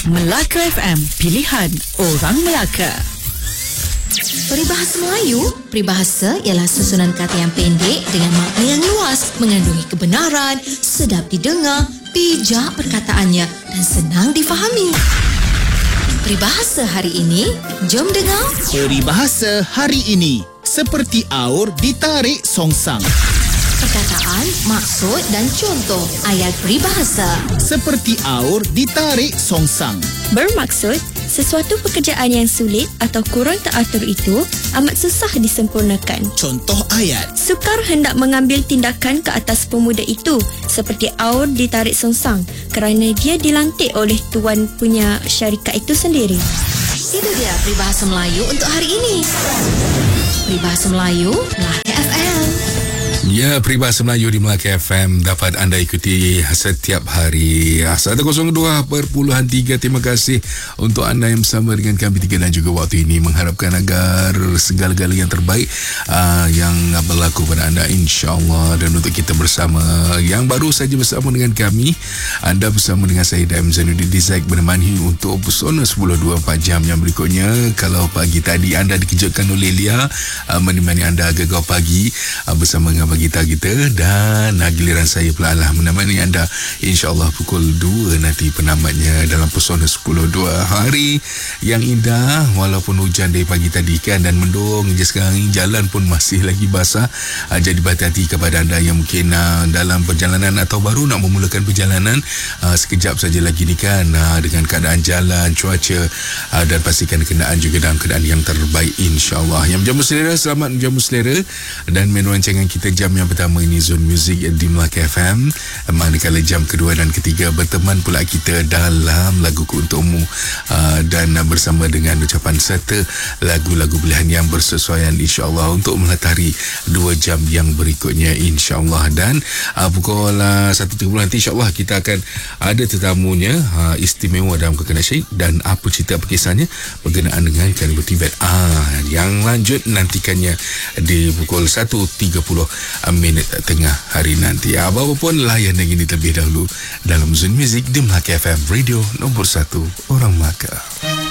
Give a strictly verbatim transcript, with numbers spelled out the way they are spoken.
Melaka F M, pilihan orang Melaka. Peribahasa Melayu, peribahasa ialah susunan kata yang pendek dengan makna yang luas, mengandungi kebenaran, sedap didengar, bijak perkataannya dan senang difahami. Peribahasa hari ini, jom dengar. Peribahasa hari ini, seperti aur ditarik songsang. Perkataan, maksud dan contoh ayat peribahasa. Seperti aur ditarik songsang. Bermaksud, sesuatu pekerjaan yang sulit atau kurang teratur itu amat susah disempurnakan. Contoh ayat. Sukar hendak mengambil tindakan ke atas pemuda itu seperti aur ditarik songsang kerana dia dilantik oleh tuan punya syarikat itu sendiri. Itu dia peribahasa Melayu untuk hari ini. Peribahasa Melayu, Melaka F M. Ya, peribahasa Melayu di Melaka F M dapat anda ikuti setiap hari. seratus dua perpuluhan tiga. Terima kasih untuk anda yang bersama dengan kami tiga dan juga waktu ini, mengharapkan agar segala-gala yang terbaik uh, yang berlaku pada anda, insya-Allah. Dan untuk kita bersama yang baru saja bersama dengan kami, anda bersama dengan saya Daim Zainuddin Dizak menemani untuk pesona sepuluh dua puluh empat jam yang berikutnya. Kalau pagi tadi anda dikejutkan oleh Lia uh, menemani anda agak-agak pagi uh, bersama dengan kita kita dan uh, giliran saya pula lah menemani anda insya-Allah pukul dua nanti penamatnya dalam pesona sepuluh dua. Hari yang indah walaupun hujan dari pagi tadi kan dan mendung je sekarang ni, jalan pun masih lagi basah. Uh, jadi berhati-hati kepada anda yang mungkin uh, dalam perjalanan atau baru nak memulakan perjalanan. Uh, sekejap saja lagi ni kan uh, dengan keadaan jalan, cuaca uh, dan pastikan kenderaan juga dalam keadaan yang terbaik insya-Allah. Yang menjamu selera, selamat menjamu selera dan menu rancangan kita jam yang pertama ini Zone Music di Melaka F M. Manakala jam kedua dan ketiga berteman pula kita dalam lagu-Ku Untukmu uh, dan uh, bersama dengan ucapan serta lagu-lagu pilihan yang bersesuaian insya-Allah untuk melatari dua jam yang berikutnya insya-Allah. Dan uh, pukul uh, satu tiga puluh nanti insya-Allah kita akan ada tetamunya uh, istimewa dalam Kekena Syed dan apa cerita apa kisahnya berkenaan dengan Kalibu Tibet. Ah, yang lanjut nantikannya di pukul satu tiga puluh minit tengah hari nanti. Apa pun layan yang ini terlebih dahulu dalam Zone Music di Melaka F M, radio nombor satu orang Melaka.